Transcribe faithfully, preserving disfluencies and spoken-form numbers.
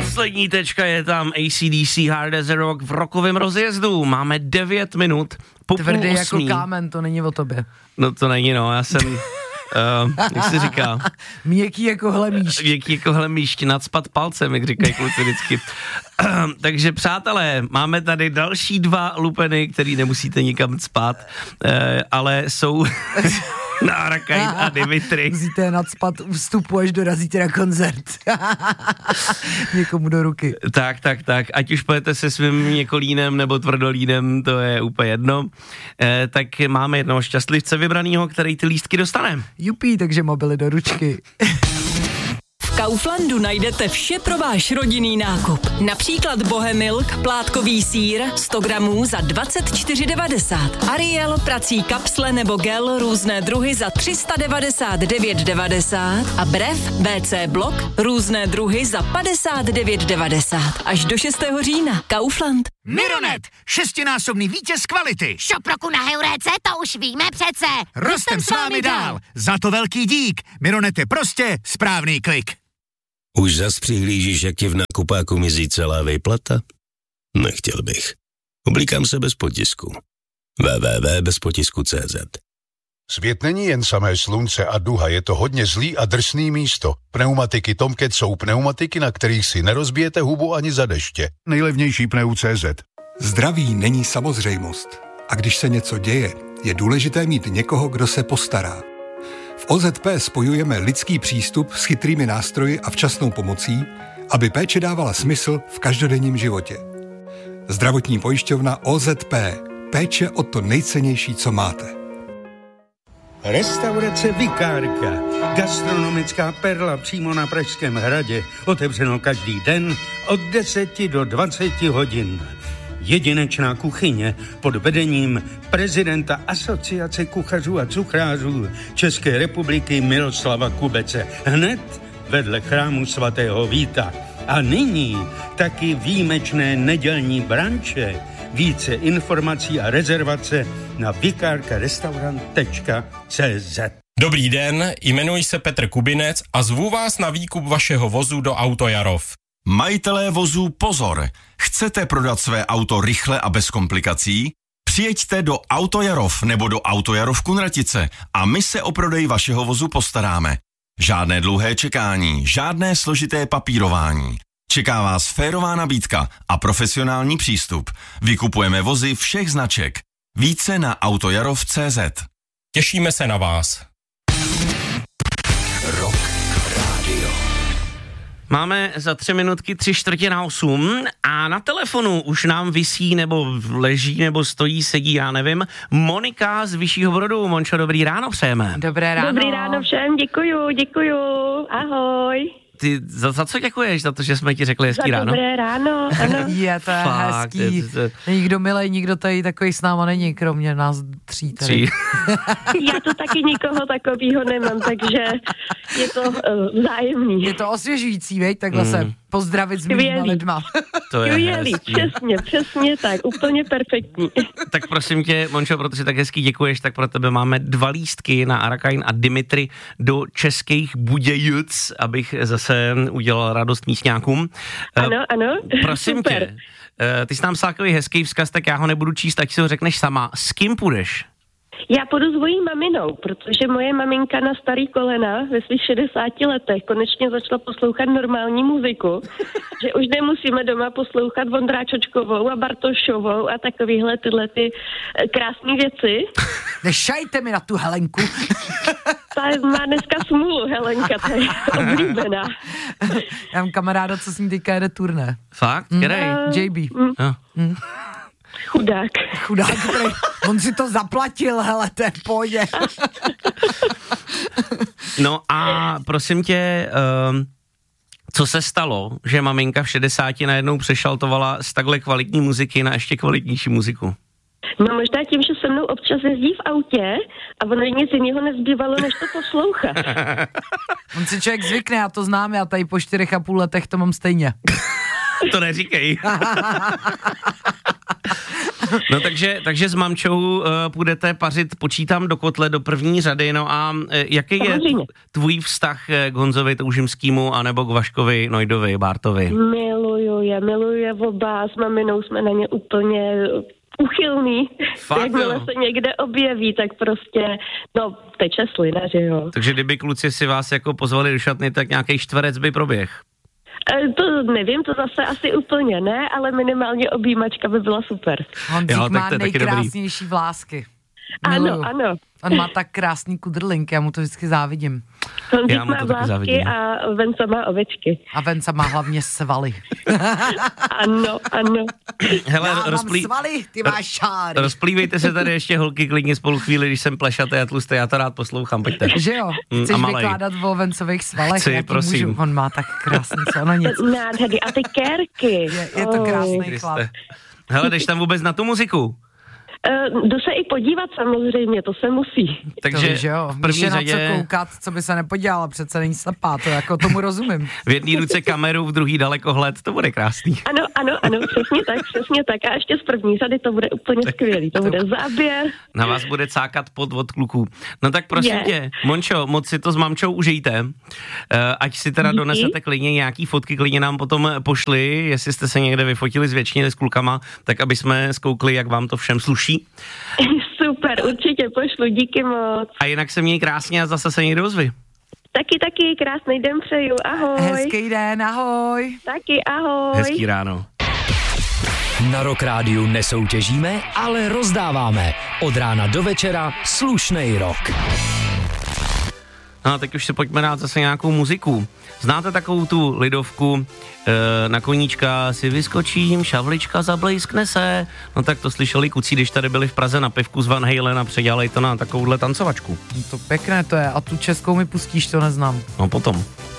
Poslední tečka je tam A C D C Hard as a Rock v rokovém rozjezdu. Máme devět minut po Tvrdý půl jako osmí. kámen, to není o tobě. No to není, no, já jsem, uh, jak se říká? Měkký jako hlemíš. Měkký jako hlemíš, nadspat palcem, jak říkají kluci vždycky. Takže přátelé, máme tady další dva lupeny, který nemusíte nikam cpat, uh, ale jsou... na Arakain a Dimitri. Musíte nadspat vstupu, až dorazíte na koncert. Někomu do ruky. Tak, tak, tak. Ať už pojete se svým měkolínem nebo tvrdolínem, to je úplně jedno. Eh, tak máme jednoho šťastlivce vybranýho, který ty lístky dostane. Jupí, takže mobily do ručky. V Kauflandu najdete vše pro váš rodinný nákup. Například Bohemilk, plátkový sýr, sto gramů za dvacet čtyři devadesát. Ariel, prací kapsle nebo gel, různé druhy za tři sta devadesát devět devadesát. A Brev, B C Blok, různé druhy za padesát devět devadesát. Až do šestého října. Kaufland. Mironet, šestinásobný vítěz kvality. Šop roku na Heuréce, to už víme přece. Rostem s vámi dál. Za to velký dík. Mironet je prostě správný klik. Už zas přihlížíš, jak ti v nákupáku mizí celá výplata? Nechtěl bych. Oblíkám se bez potisku. w w w tečka bez potisku tečka c z. Svět není jen samé slunce a duha, je to hodně zlý a drsný místo. Pneumatiky Tomcat jsou pneumatiky, na kterých si nerozbijete hubu ani za deště. Nejlevnější pneu tečka cé zet. Zdraví není samozřejmost. A když se něco děje, je důležité mít někoho, kdo se postará. V O Z P spojujeme lidský přístup s chytrými nástroji a včasnou pomocí, aby péče dávala smysl v každodenním životě. Zdravotní pojišťovna O Z P. Péče o to nejcennější, co máte. Restaurace Vikárka. Gastronomická perla přímo na Pražském hradě. Otevřeno každý den od deseti do dvaceti hodin. Jedinečná kuchyně pod vedením prezidenta Asociace kuchařů a cuchrářů České republiky Miroslava Kubece. Hned vedle chrámu svatého Víta. A nyní taky výjimečné nedělní branče. Více informací a rezervace na vikárkarestaurant tečka cé zet. Dobrý den, jmenuji se Petr Kubinec a zvu vás na výkup vašeho vozu do Autojarov. Majitelé vozů pozor! Chcete prodat své auto rychle a bez komplikací? Přijeďte do Autojarov nebo do Autojarov Kunratice a my se o prodej vašeho vozu postaráme. Žádné dlouhé čekání, žádné složité papírování. Čeká vás férová nabídka a profesionální přístup. Vykupujeme vozy všech značek. Více na autojarov tečka cé zet. Těšíme se na vás. Rock Radio. Máme za tři minutky tři čtvrtě na osm a na telefonu už nám visí nebo leží nebo stojí, sedí, já nevím, Monika z Vyššího Brodu. Mončo, dobrý ráno přejeme. Dobré ráno. Dobrý ráno všem, děkuju, děkuju, ahoj. Ty za, za co děkuješ? Za to, že jsme ti řekli hezký ráno? Za dobré ráno, ano. Je, to je Fakt, hezký. je, to, to... Nikdo milej, nikdo tady takový s náma není, kromě nás tří tady. Tří. Já tu taky nikoho takového nemám, takže je to uh, vzájemný. Je to osvěžující, veď, takhle mm. se pozdravit s mýma lidma. To je Skvělý, přesně, přesně tak, úplně perfektní. Tak prosím tě, Mončo, protože tak hezky děkuješ, tak pro tebe máme dva lístky na Arakain a Dimitri do Českých Budějic, abych zase udělal radost místňákům. Ano, ano, prosím super. tě, ty jsi nám psal takový hezký vzkaz, tak já ho nebudu číst, ať si ho řekneš sama. S kým půjdeš? Já půjdu s mojí maminou, protože moje maminka na starý kolena ve svých šedesáti letech konečně začala poslouchat normální muziku, že už nemusíme doma poslouchat Vondráčočkovou a Bartošovou a takovýhle tyhle ty krásné věci. Nešajte mi na tu Helenku. Ta má dneska smůlu, Helenka, ta je oblíbená. Já mám kamaráda, co s ní teďka jede turné. Fakt? Který? Uh, J B. Mm. Oh. Mm. Chudák. Chudák, který, on si to zaplatil, hele, to je v pohodě. No a prosím tě, um, co se stalo, že maminka v šedesáti najednou přešaltovala z takhle kvalitní muziky na ještě kvalitnější muziku? No možná tím, že se mnou občas jezdí v autě a ono nic jiného nezbývalo, než to poslouchat. On si člověk zvykne, já to znám, já tady po čtyřech a půl letech to mám stejně. To neříkej. No takže, takže s mamčou uh, půjdete pařit, počítám, do kotle do první řady, no a uh, jaký je tvůj vztah k Honzovi Toužimskému anebo k Vaškovi Nojdovi, Bártovi? Miluju je, miluju je oba, s maminou jsme na ně úplně uchylný. Fakt, jakmile jo? se někde objeví, tak prostě, no, teče slina, že jo. Takže kdyby kluci si vás jako pozvali do šatny, tak nějaký čtverec by proběh. E, to nevím, to zase asi úplně ne, ale minimálně objímačka by byla super. Honzík jo, má nejkrásnější vlásky. Miluju. Ano, ano. On má tak krásný kudrlink, já mu to vždycky závidím. Honzík má vlásky a Venca má ovečky. A Venca má hlavně svaly. Ano, ano. Hele, já rozplý... mám svaly, ty máš šáry. Rozplývejte se tady ještě holky klidně spolu chvíli, když jsem plešatý a tlustý, já to rád poslouchám, pojďte. Že jo? Chceš mm, vykládat o Vencových svalech? Chci, prosím. Můžu. On má tak krásný sval, no nic. Nádhedy a ty kérky. Je, je to krásný oh. chlap. Hele, jdeš tam vůbec na tu muziku? Uh, jdu se i podívat samozřejmě, to se musí. Takže to, že jo, v první řadě... na co koukat, co by se nepodělala, přece není slepá, to jako tomu rozumím. V jedné ruce kameru, v druhý dalekohled, to bude krásný. Ano, ano, ano, přesně tak, přesně tak a ještě z první řady to bude úplně skvělý, to bude záběr. Na vás bude cákat pod od kluků. No tak prosím je. tě, Mončo, moc si to s mamčou užijte, uh, ať si teda Díky. donesete klidně nějaký fotky, klidně nám potom pošli, jestli jste se někde vyfotili zvětšnili s klukama, tak aby jsme zkoukli, jak vám to všem sluší. Super, určitě pošlu, díky moc. A jinak se měj krásně a zase se někdo ozvi. Taky, taky, krásný den přeju, ahoj. Hezký den, ahoj. Taky, ahoj. Hezký ráno. Na Rock Rádiu nesoutěžíme, ale rozdáváme. Od rána do večera slušnej rock. No a teď už si pojďme dát zase nějakou muziku. Znáte takovou tu lidovku, e, na koníčka si vyskočím, šavlička zablejskne se. No tak to slyšeli kucí, když tady byli v Praze na pivku z Van Halen a předělali to na takovouhle tancovačku. No to pěkné to je. A tu českou mi pustíš, to neznám. No potom.